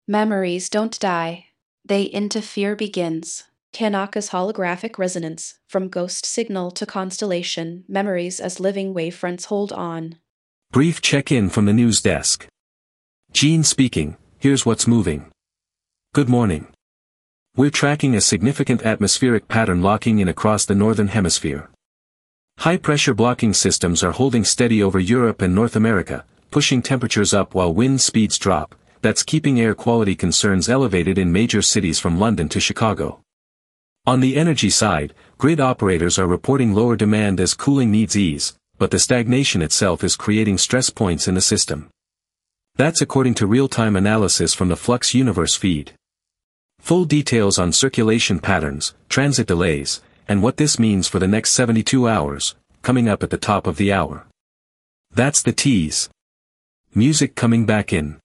Memories don't die. They interfere begins. Tanaka's holographic resonance, from ghost signal to constellation, memories as living wavefronts hold on. Brief check-in from the news desk. Gene speaking, here's what's moving. Good morning. We're tracking a significant atmospheric pattern locking in across the northern hemisphere. High-pressure blocking systems are holding steady over Europe and North America, pushing temperatures up while wind speeds drop. That's keeping air quality concerns elevated in major cities from London to Chicago. On the energy side, grid operators are reporting lower demand as cooling needs ease, but the stagnation itself is creating stress points in the system. That's according to real-time analysis from the Flux Universe feed. Full details on circulation patterns, transit delays, and what this means for the next 72 hours, coming up at the top of the hour. That's the tease. Music coming back in.